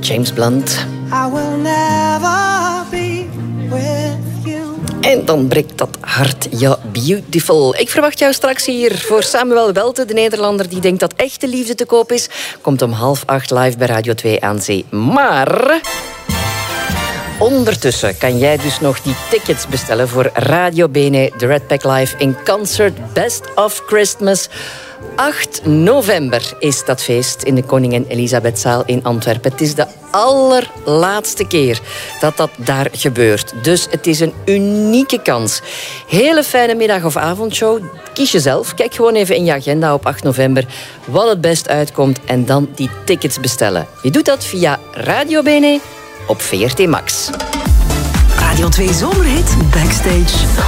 James Blunt. I will never be with you. En dan breekt dat hart, ja, beautiful. Ik verwacht jou straks hier voor Samuel Welte, de Nederlander die denkt dat echte liefde te koop is. Komt om 7:30 live bij Radio 2 aan Zee. Maar ondertussen kan jij dus nog die tickets bestellen voor Radio Bene, de Red Pack Live in concert Best of Christmas. 8 november is dat feest in de Koningin Elisabethzaal in Antwerpen. Het is de allerlaatste keer dat dat daar gebeurt. Dus het is een unieke kans. Hele fijne middag- of avondshow. Kies je zelf. Kijk gewoon even in je agenda op 8 november wat het best uitkomt en dan die tickets bestellen. Je doet dat via Radio Bene op VRT Max. Radio 2 Zomerhit Backstage.